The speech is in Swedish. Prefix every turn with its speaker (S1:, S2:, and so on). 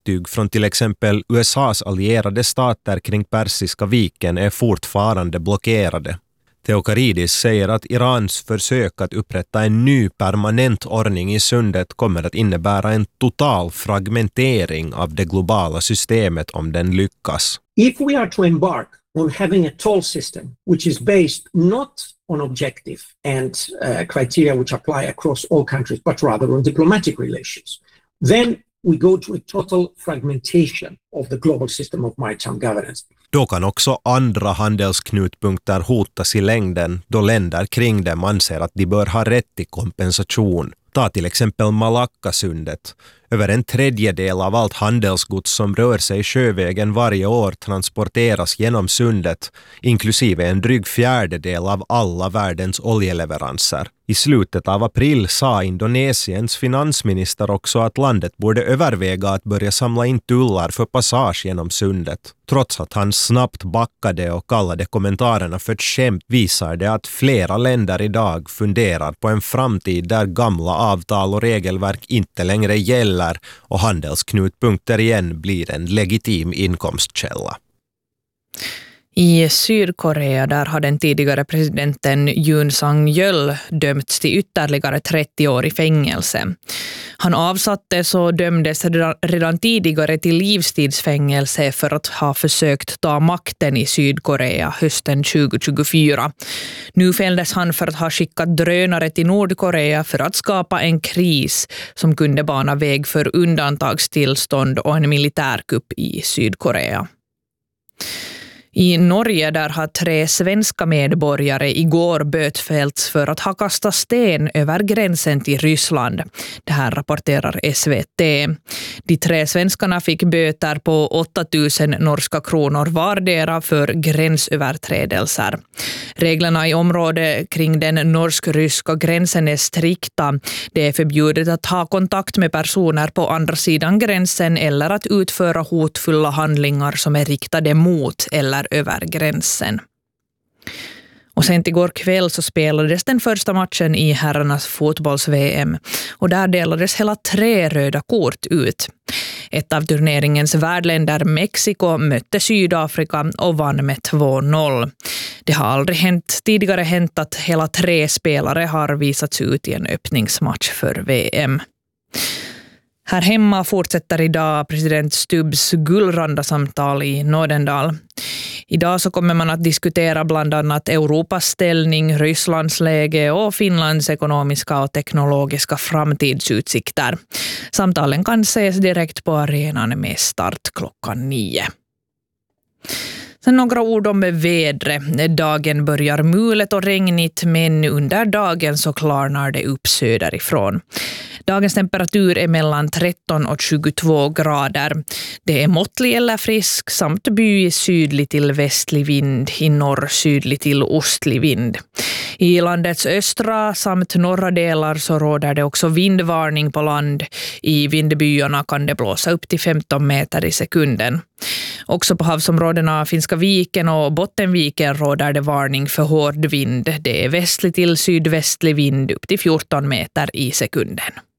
S1: fartyg från till exempel USAs allierade stater kring Persiska viken är fortfarande blockerade. Theokaridis säger att Irans försök att upprätta en ny permanent ordning i sundet kommer att innebära en total fragmentering av det globala systemet om den lyckas.
S2: If we are to embark on having a toll system which is based not on objective and criteria which apply across all countries but rather on diplomatic relations, then we go to a total fragmentation of the global system of maritime governance.
S1: Då kan också andra handelsknutpunkter hotas i längden då länder kring dem anser att de bör ha rätt till kompensation. Ta till exempel Malackasundet. Över en tredjedel av allt handelsgods som rör sig sjövägen varje år transporteras genom sundet, inklusive en dryg fjärdedel av alla världens oljeleveranser. I slutet av april sa Indonesiens finansminister också att landet borde överväga att börja samla in tullar för passage genom sundet. Trots att han snabbt backade och kallade kommentarerna för ett skämt visar det att flera länder idag funderar på en framtid där gamla avtal och regelverk inte längre gäller och handelsknutpunkter igen blir en legitim inkomstkälla.
S3: I Sydkorea där har den tidigare presidenten Yoon Suk-yeol dömts till ytterligare 30 år i fängelse. Han avsattes och dömdes redan tidigare till livstidsfängelse för att ha försökt ta makten i Sydkorea hösten 2024. Nu fälldes han för att ha skickat drönare till Nordkorea för att skapa en kris som kunde bana väg för undantagstillstånd och en militärkupp i Sydkorea. I Norge där har 3 svenska medborgare igår bötfällts för att ha kastat sten över gränsen till Ryssland. Det här rapporterar SVT. De 3 svenskarna fick böter på 8 000 norska kronor vardera för gränsöverträdelser. Reglerna i området kring den norsk-ryska gränsen är strikta. Det är förbjudet att ha kontakt med personer på andra sidan gränsen eller att utföra hotfulla handlingar som är riktade mot eller över gränsen. Och sen igår kväll så spelades den första matchen i herrarnas fotbolls-VM och där delades hela 3 röda kort ut. Ett av turneringens värdländer Mexiko mötte Sydafrika och vann med 2-0. Det har aldrig tidigare hänt att hela 3 spelare har visats ut i en öppningsmatch för VM. Här hemma fortsätter idag president Stubbs Gullranda-samtal i Nådendal. Idag så kommer man att diskutera bland annat Europas ställning, Rysslands läge och Finlands ekonomiska och teknologiska framtidsutsikter. Samtalen kan ses direkt på arenan med start klockan 9. Sen några ord om vädret. Dagen börjar mulet och regnigt men under dagen så klarnar det upp söderifrån. Dagens temperatur är mellan 13 och 22 grader. Det är måttlig eller frisk samt by sydlig till västlig vind, i norr sydlig till ostlig vind. I landets östra samt norra delar så råder det också vindvarning på land. I vindbyarna kan det blåsa upp till 15 meter i sekunden. Också på havsområdena Finska viken och Bottenviken råder det varning för hård vind. Det är västlig till sydvästlig vind upp till 14 meter i sekunden.